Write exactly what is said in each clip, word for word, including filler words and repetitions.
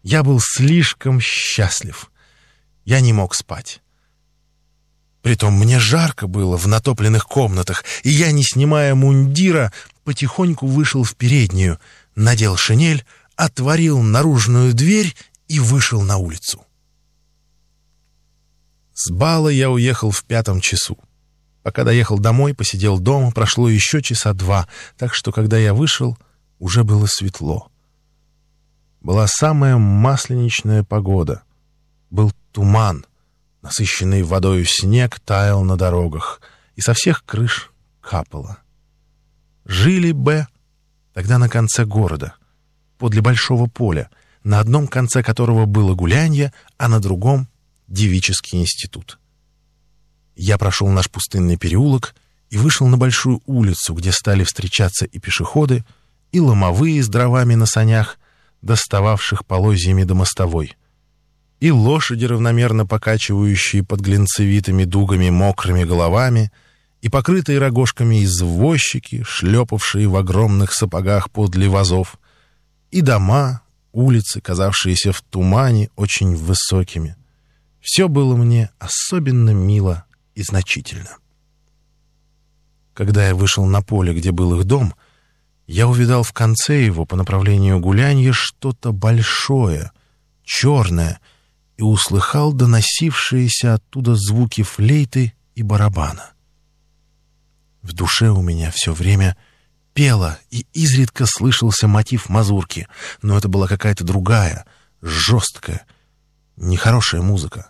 Я был слишком счастлив. Я не мог спать. Притом мне жарко было в натопленных комнатах, и я, не снимая мундира, потихоньку вышел в переднюю, надел шинель, отворил наружную дверь и вышел на улицу. С бала я уехал в пятом часу. Пока доехал домой, посидел дома, прошло еще часа два, так что, когда я вышел, уже было светло. Была самая масленичная погода. Был туман, насыщенный водою снег таял на дорогах, и со всех крыш капало. Жили Б тогда на конце города, подле большого поля, на одном конце которого было гулянье, а на другом — девический институт. Я прошел наш пустынный переулок и вышел на большую улицу, где стали встречаться и пешеходы, и ломовые с дровами на санях, достававших полозьями до мостовой, и лошади, равномерно покачивающие под глинцевитыми дугами мокрыми головами, и покрытые рогожками извозчики, шлепавшие в огромных сапогах подле вазов, и дома, улицы, казавшиеся в тумане очень высокими. Все было мне особенно мило и значительно. Когда я вышел на поле, где был их дом, я увидал в конце его по направлению гулянья что-то большое, черное, и услыхал доносившиеся оттуда звуки флейты и барабана. В душе у меня все время пело, и изредка слышался мотив мазурки, но это была какая-то другая, жесткая, нехорошая музыка.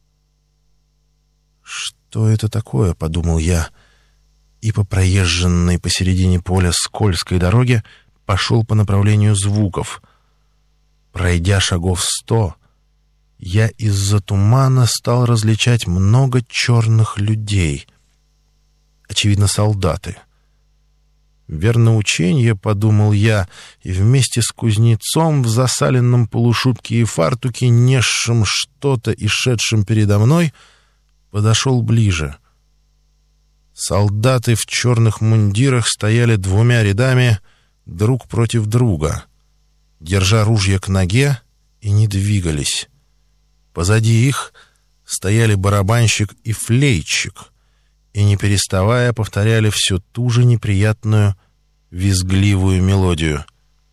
«Что это такое?» — подумал я, и по проезженной посередине поля скользкой дороге пошел по направлению звуков. Пройдя шагов сто, я из-за тумана стал различать много черных людей. Очевидно, солдаты. Верно ученье, подумал я, и вместе с кузнецом в засаленном полушубке и фартуке, несшим что-то и шедшим передо мной, подошел ближе. Солдаты в черных мундирах стояли двумя рядами друг против друга, держа ружья к ноге, и не двигались. Позади их стояли барабанщик и флейтчик, и, не переставая, повторяли всю ту же неприятную визгливую мелодию.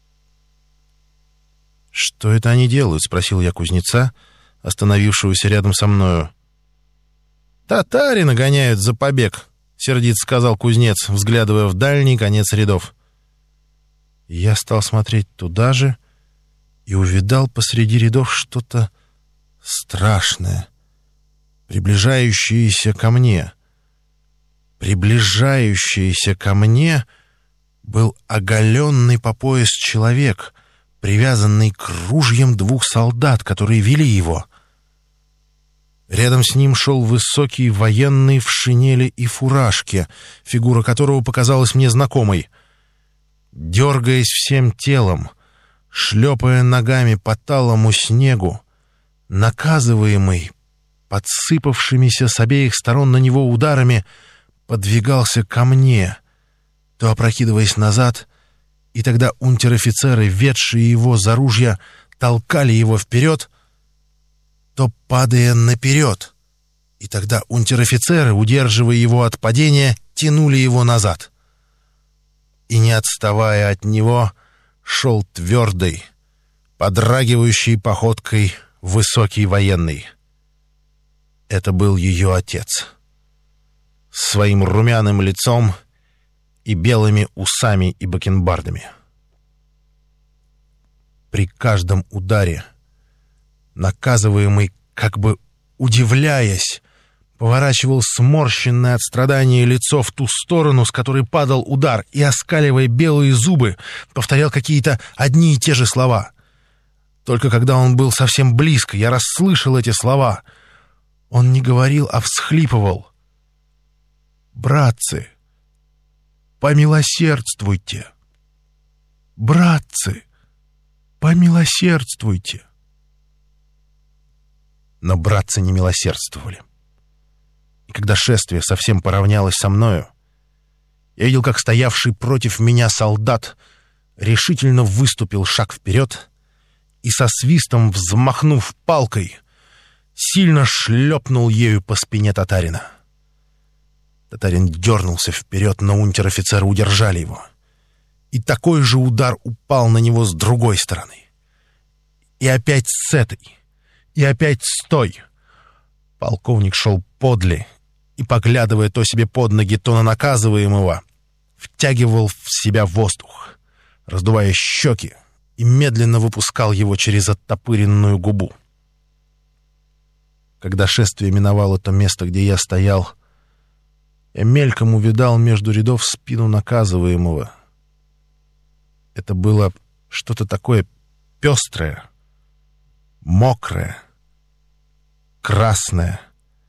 «Что это они делают?» — спросил я кузнеца, остановившегося рядом со мною. «Татарина гоняют за побег», — сердито сказал кузнец, взглядывая в дальний конец рядов. Я стал смотреть туда же и увидал посреди рядов что-то страшное, приближающееся ко мне. Приближающееся ко мне был оголенный по пояс человек, привязанный к ружьям двух солдат, которые вели его. Рядом с ним шел высокий военный в шинели и фуражке, фигура которого показалась мне знакомой. Дергаясь всем телом, шлепая ногами по талому снегу, наказываемый подсыпавшимися с обеих сторон на него ударами, подвигался ко мне, то опрокидываясь назад, и тогда унтер-офицеры, ведшие его за ружья, толкали его вперед, то падая наперед, и тогда унтер-офицеры, удерживая его от падения, тянули его назад. И, не отставая от него, шел твердой, подрагивающей походкой высокий военный. Это был ее отец. С своим румяным лицом и белыми усами и бакенбардами. При каждом ударе наказываемый, как бы удивляясь, поворачивал сморщенное от страдания лицо в ту сторону, с которой падал удар, и, оскаливая белые зубы, повторял какие-то одни и те же слова. Только когда он был совсем близко, я расслышал эти слова. Он не говорил, а всхлипывал. «Братцы, помилосердствуйте! Братцы, помилосердствуйте!» Но братцы не милосердствовали. И когда шествие совсем поравнялось со мною, я видел, как стоявший против меня солдат решительно выступил шаг вперед, и со свистом взмахнув палкой, сильно шлепнул ею по спине татарина. Татарин дернулся вперед, но унтер-офицеры удержали его. И такой же удар упал на него с другой стороны. И опять с этой, и опять с той. Полковник шел подле и, поглядывая то себе под ноги, то на наказываемого, втягивал в себя воздух, раздувая щеки, и медленно выпускал его через оттопыренную губу. Когда шествие миновало то место, где я стоял, я мельком увидал между рядов спину наказываемого. Это было что-то такое пестрое, мокрое, красное,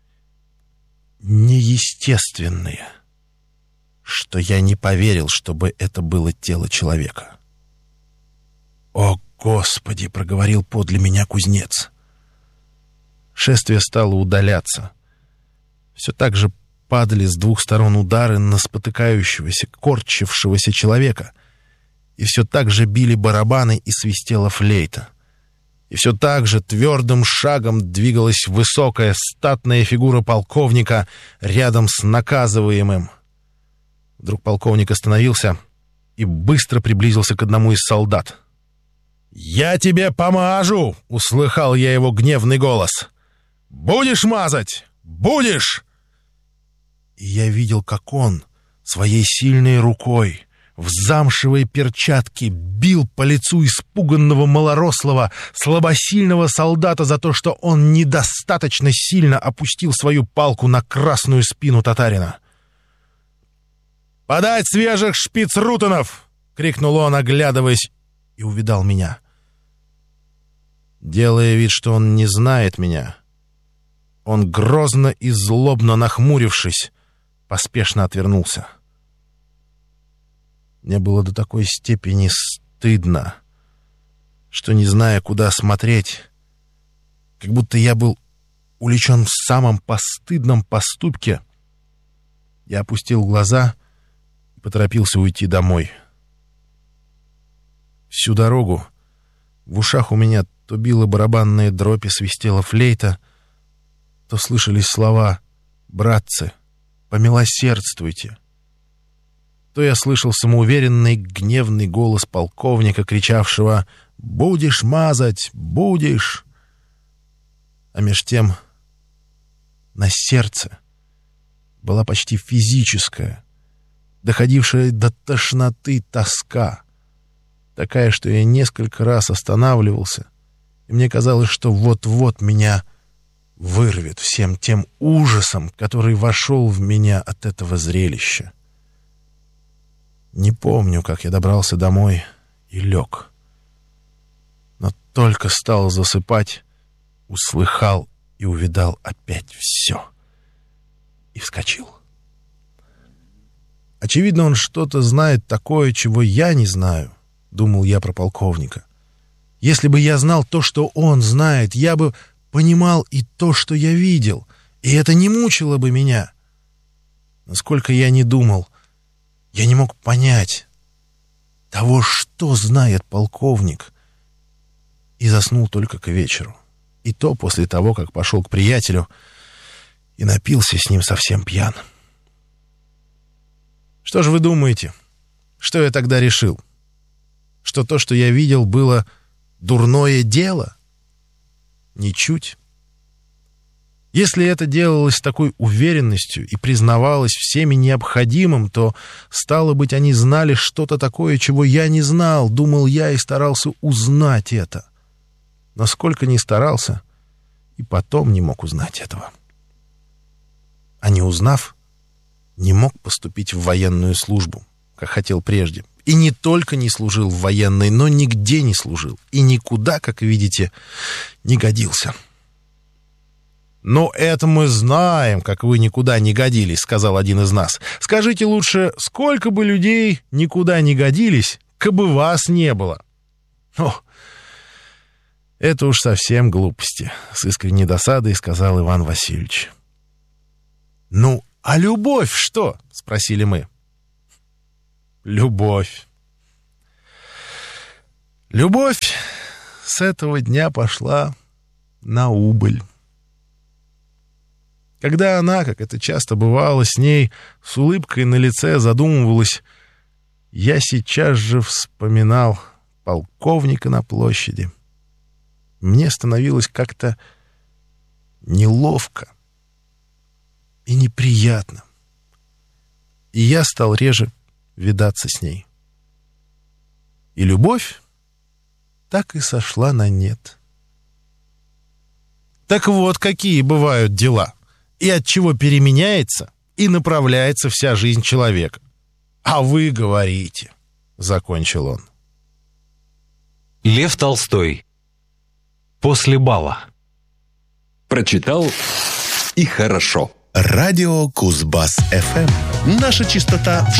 неестественное, что я не поверил, чтобы это было тело человека. «О, Господи!» — проговорил подле меня кузнец. Шествие стало удаляться. Все так же падали с двух сторон удары на спотыкающегося, корчившегося человека, и все так же били барабаны и свистела флейта. И все так же твердым шагом двигалась высокая статная фигура полковника рядом с наказываемым. Вдруг полковник остановился и быстро приблизился к одному из солдат. «Я тебе помажу!» — услыхал я его гневный голос. «Будешь мазать? Будешь!» И я видел, как он своей сильной рукой в замшевой перчатке бил по лицу испуганного малорослого, слабосильного солдата за то, что он недостаточно сильно опустил свою палку на красную спину татарина. «Подать свежих шпицрутенов!» — крикнул он, оглядываясь, и увидал меня. Делая вид, что он не знает меня, он, грозно и злобно нахмурившись, поспешно отвернулся. Мне было до такой степени стыдно, что, не зная, куда смотреть, как будто я был уличен в самом постыдном поступке, я опустил глаза и поторопился уйти домой. Всю дорогу в ушах у меня то била барабанная дробь и свистела флейта, то слышались слова «Братцы, помилосердствуйте». То я слышал самоуверенный гневный голос полковника, кричавшего «Будешь мазать, будешь!». А меж тем на сердце была почти физическая, доходившая до тошноты тоска, такая, что я несколько раз останавливался, и мне казалось, что вот-вот меня вырвет всем тем ужасом, который вошел в меня от этого зрелища. Не помню, как я добрался домой и лег. Но только стал засыпать, услыхал и увидал опять все. И вскочил. Очевидно, он что-то знает такое, чего я не знаю, думал я про полковника. Если бы я знал то, что он знает, я бы понимал и то, что я видел, и это не мучило бы меня. Насколько я не думал, я не мог понять того, что знает полковник, и заснул только к вечеру. И то после того, как пошел к приятелю и напился с ним совсем пьян. Что же вы думаете, что я тогда решил? Что то, что я видел, было дурное дело? Ничуть. Если это делалось с такой уверенностью и признавалось всеми необходимым, то, стало быть, они знали что-то такое, чего я не знал, думал я и старался узнать это. Но сколько ни старался, и потом не мог узнать этого. А не узнав, не мог поступить в военную службу, как хотел прежде. И не только не служил в военной, но нигде не служил. И никуда, как видите, не годился. «Ну, это мы знаем, как вы никуда не годились», — сказал один из нас. «Скажите лучше, сколько бы людей никуда не годились, кабы вас не было?» «О, это уж совсем глупости», — с искренней досадой сказал Иван Васильевич. «Ну, а любовь что?» — спросили мы. «Любовь. Любовь с этого дня пошла на убыль. Когда она, как это часто бывало с ней, с улыбкой на лице задумывалась, я сейчас же вспоминал полковника на площади. Мне становилось как-то неловко и неприятно. И я стал реже видаться с ней. И любовь так и сошла на нет. Так вот, какие бывают дела, и от чего переменяется и направляется вся жизнь человека. А вы говорите, — закончил он. Лев Толстой. После бала. Прочитал и хорошо. Радио Кузбасс-эф эм. Наша частота в